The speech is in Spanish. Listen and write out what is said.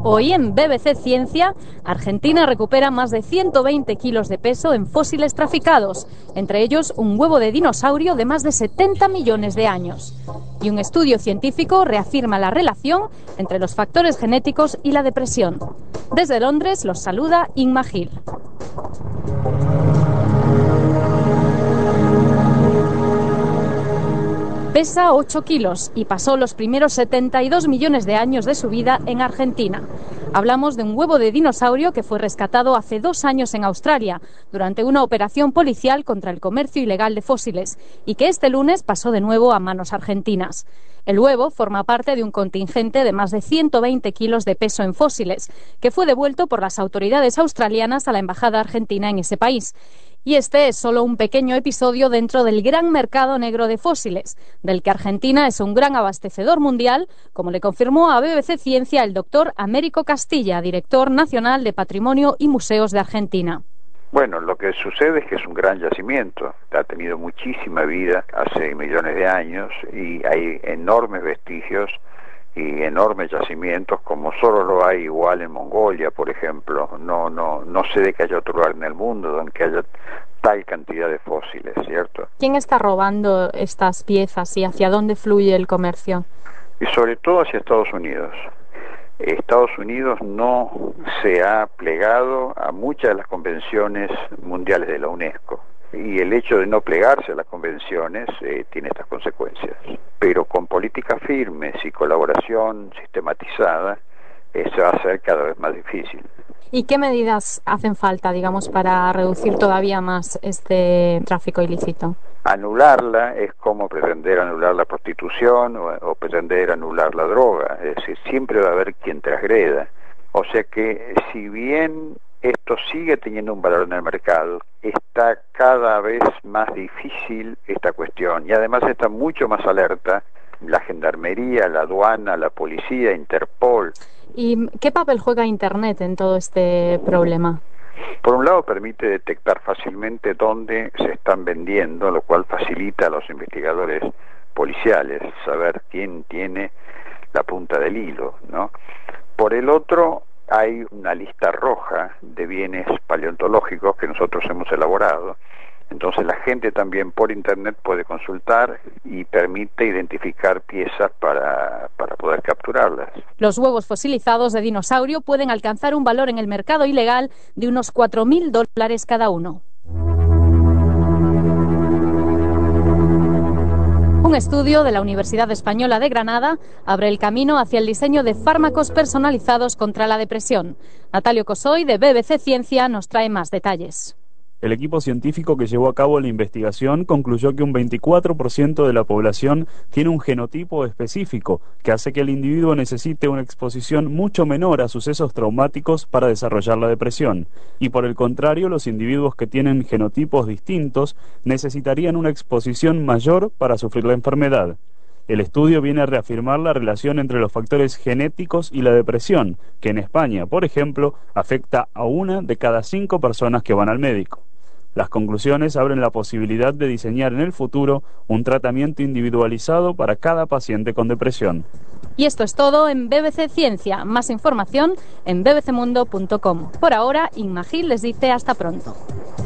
Hoy en BBC Ciencia, Argentina recupera más de 120 kilos de peso en fósiles traficados, entre ellos un huevo de dinosaurio de más de 70 millones de años. Y un estudio científico reafirma la relación entre los factores genéticos y la depresión. Desde Londres los saluda Inma Gil. Pesa 8 kilos y pasó los primeros 72 millones de años de su vida en Argentina. Hablamos de un huevo de dinosaurio que fue rescatado hace 2 años en Australia durante una operación policial contra el comercio ilegal de fósiles y que este lunes pasó de nuevo a manos argentinas. El huevo forma parte de un contingente de más de 120 kilos de peso en fósiles que fue devuelto por las autoridades australianas a la embajada argentina en ese país. Y este es solo un pequeño episodio dentro del gran mercado negro de fósiles, del que Argentina es un gran abastecedor mundial, como le confirmó a BBC Ciencia el doctor Américo Castilla, director nacional de Patrimonio y Museos de Argentina. Bueno, lo que sucede es que es un gran yacimiento, ha tenido muchísima vida hace millones de años y hay enormes vestigios y enormes yacimientos, como solo lo hay igual en Mongolia, por ejemplo. No sé de que haya otro lugar en el mundo donde haya tal cantidad de fósiles, ¿cierto? ¿Quién está robando estas piezas y hacia dónde fluye el comercio? Y sobre todo hacia Estados Unidos. Estados Unidos no se ha plegado a muchas de las convenciones mundiales de la UNESCO. Y el hecho de no plegarse a las convenciones tiene estas consecuencias. Pero con políticas firmes y colaboración sistematizada, se va a hacer cada vez más difícil. ¿Y qué medidas hacen falta, digamos, para reducir todavía más este tráfico ilícito? Anularla es como pretender anular la prostitución o pretender anular la droga. Es decir, siempre va a haber quien transgreda. O sea que, si bien esto sigue teniendo un valor en el mercado, está cada vez más difícil esta cuestión y además está mucho más alerta la gendarmería, la aduana, la policía, Interpol. ¿Y qué papel juega Internet en todo este problema? Por un lado permite detectar fácilmente dónde se están vendiendo, lo cual facilita a los investigadores policiales saber quién tiene la punta del hilo, ¿no? Por el otro, hay una lista roja de bienes paleontológicos que nosotros hemos elaborado. Entonces la gente también por internet puede consultar y permite identificar piezas para poder capturarlas. Los huevos fosilizados de dinosaurio pueden alcanzar un valor en el mercado ilegal de unos $4.000 cada uno. Un estudio de la Universidad Española de Granada abre el camino hacia el diseño de fármacos personalizados contra la depresión. Natalio Cosoy, de BBC Ciencia, nos trae más detalles. El equipo científico que llevó a cabo la investigación concluyó que un 24% de la población tiene un genotipo específico que hace que el individuo necesite una exposición mucho menor a sucesos traumáticos para desarrollar la depresión. Y por el contrario, los individuos que tienen genotipos distintos necesitarían una exposición mayor para sufrir la enfermedad. El estudio viene a reafirmar la relación entre los factores genéticos y la depresión, que en España, por ejemplo, afecta a 1 de cada 5 personas que van al médico. Las conclusiones abren la posibilidad de diseñar en el futuro un tratamiento individualizado para cada paciente con depresión. Y esto es todo en BBC Ciencia. Más información en bbcmundo.com. Por ahora, Inma Gil les dice hasta pronto.